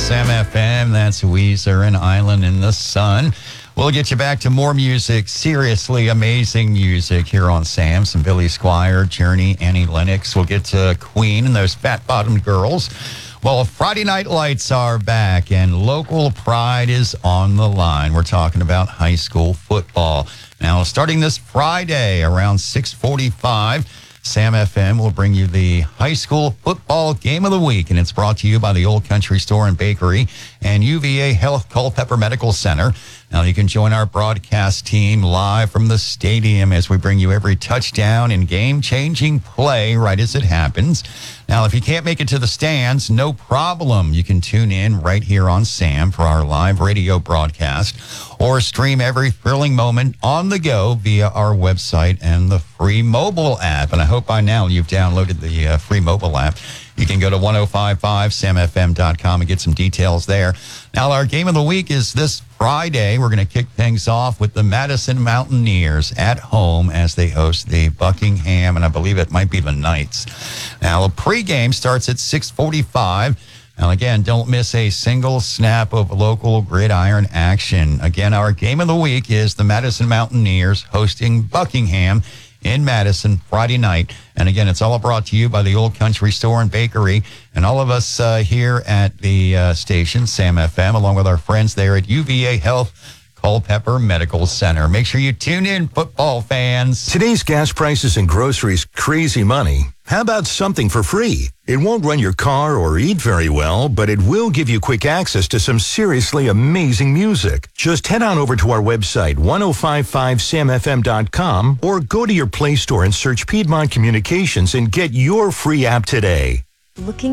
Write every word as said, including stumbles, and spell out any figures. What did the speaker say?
Sam F M. That's Weezer and Island in the Sun. We'll get you back to more music, seriously amazing music here on Sam. Some Billy Squier, Journey, Annie Lennox. We'll get to Queen and those fat-bottomed girls. Well, Friday Night Lights are back, and local pride is on the line. We're talking about high school football. Now, starting this Friday around six forty-five, Sam F M will bring you the high school football game of the week, and it's brought to you by the Old Country Store and Bakery and U V A Health Culpeper Medical Center. Now, you can join our broadcast team live from the stadium as we bring you every touchdown and game-changing play right as it happens. Now, if you can't make it to the stands, no problem. You can tune in right here on Sam for our live radio broadcast or stream every thrilling moment on the go via our website and the free mobile app. And I hope by now you've downloaded the uh, free mobile app. You can go to ten fifty-five sam f m dot com and get some details there. Now, our game of the week is this Friday. We're going to kick things off with the Madison Mountaineers at home as they host the Buckingham, and I believe it might be the Knights. Now, the pregame starts at six forty-five. Now, again, don't miss a single snap of local gridiron action. Again, our game of the week is the Madison Mountaineers hosting Buckingham in Madison Friday night. And again, it's all brought to you by the Old Country Store and Bakery and all of us uh, here at the uh, station, Sam F M, along with our friends there at U V A Health Culpeper Medical Center. Make sure you tune in, football fans. Today's gas prices and groceries, crazy money. How about something for free? It won't run your car or eat very well, but it will give you quick access to some seriously amazing music. Just head on over to our website, ten fifty-five sam f m dot com, or go to your Play Store and search Piedmont Communications and get your free app today. Looking